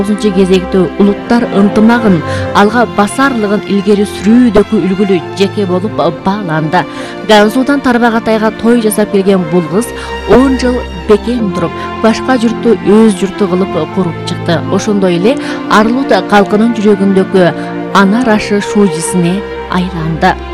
9 кезекте улуттар ынтымагын алга басарлыгын илгери сүрүүдөгү үлгүлүү жеке болуп бааланды. Гансудан Тарбагатайга той жасап келген бул кыз 10 жыл бекем туруп, башка журтту өз журту кылып куруп чыкты. Ошондой эле Арлут калкынын жүрөгүндөгү ана рашы шуужисине айланды.